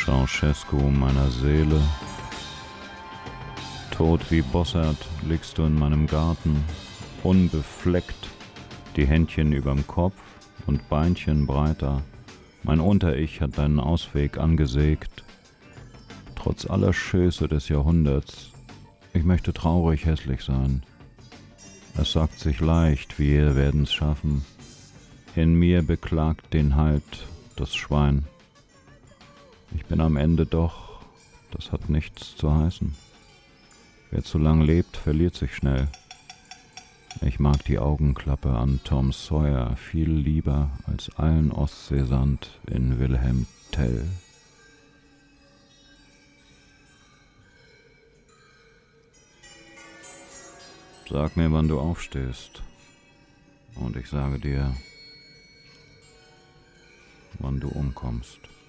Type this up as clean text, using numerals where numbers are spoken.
Ceausescu meiner Seele. Tot wie Bossert liegst du in meinem Garten, unbefleckt, die Händchen überm Kopf und Beinchen breiter. Mein Unter-Ich hat deinen Ausweg angesägt. Trotz aller Schöße des Jahrhunderts, ich möchte traurig hässlich sein. Es sagt sich leicht, wir werden's schaffen. In mir beklagt den Halt das Schwein. Ich bin am Ende doch, das hat nichts zu heißen. Wer zu lang lebt, verliert sich schnell. Ich mag die Augenklappe an Tom Sawyer viel lieber als allen Ostseesand in Wilhelm Tell. Sag mir, wann du aufstehst, und ich sage dir, wann du umkommst.